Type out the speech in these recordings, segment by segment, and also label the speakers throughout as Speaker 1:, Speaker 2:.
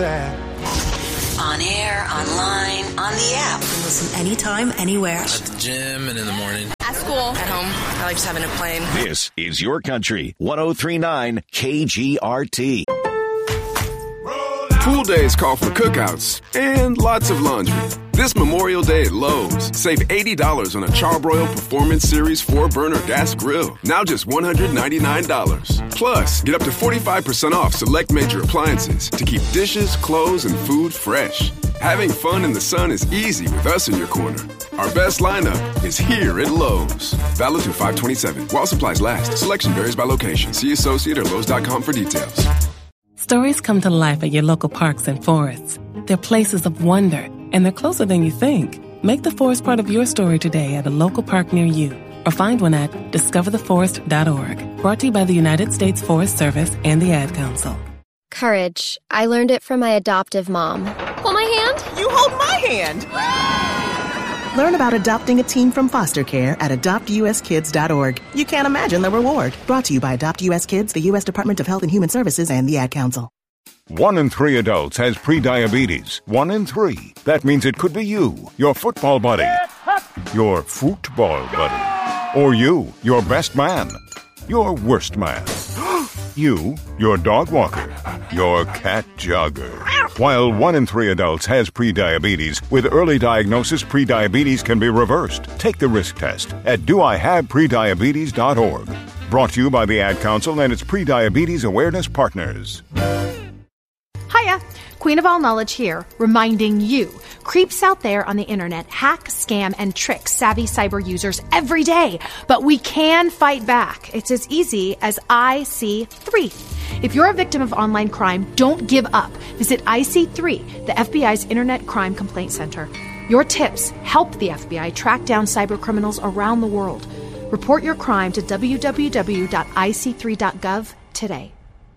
Speaker 1: On air, online, on the app. Listen anytime, anywhere.
Speaker 2: At the gym and in the morning.
Speaker 3: At school. At home. I like just having a plane.
Speaker 4: This is your country. 103.9 KGRT.
Speaker 5: Pool days call for cookouts and lots of laundry. This Memorial Day at Lowe's, save $80 on a Charbroil Performance Series 4-burner gas grill. Now just $199. Plus, get up to 45% off select major appliances to keep dishes, clothes, and food fresh. Having fun in the sun is easy with us in your corner. Our best lineup is here at Lowe's. Valid through 5/27. While supplies last. Selection varies by location. See associate or Lowe's.com for details.
Speaker 6: Stories come to life at your local parks and forests. They're places of wonder, and they're closer than you think. Make the forest part of your story today at a local park near you, or find one at discovertheforest.org. Brought to you by the United States Forest Service and the Ad Council.
Speaker 7: Courage. I learned it from my adoptive mom. Hold my hand.
Speaker 8: You hold my hand.
Speaker 9: Learn about adopting a teen from foster care at adoptuskids.org. You can't imagine the reward. Brought to you by Adopt US Kids, the U.S. Department of Health and Human Services, and the Ad Council.
Speaker 4: 1 in 3 adults has prediabetes. 1 in 3. That means it could be you, your football buddy, your football buddy, or you, your best man, your worst man, you, your dog walker, your cat jogger. While 1 in 3 adults has prediabetes, with early diagnosis, prediabetes can be reversed. Take the risk test at doihaveprediabetes.org. Brought to you by the Ad Council and its Prediabetes Awareness Partners.
Speaker 10: Hiya, Queen of All Knowledge here, reminding you, creeps out there on the internet hack, scam, and trick savvy cyber users every day. But we can fight back. It's as easy as IC3. If you're a victim of online crime, don't give up. Visit IC3, the FBI's Internet Crime Complaint Center. Your tips help the FBI track down cyber criminals around the world. Report your crime to www.ic3.gov today.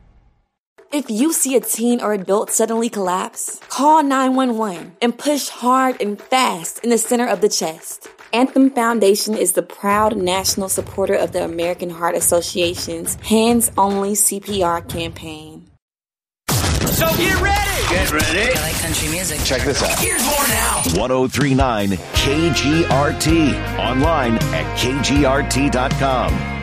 Speaker 3: If you see a teen or adult suddenly collapse, call 911 and push hard and fast in the center of the chest. Anthem Foundation is the proud national supporter of the American Heart Association's Hands Only CPR campaign.
Speaker 11: So get ready!
Speaker 1: Get ready! I like country music.
Speaker 11: Check this out. Here's more now.
Speaker 4: 103.9 KGRT. Online at kgrt.com.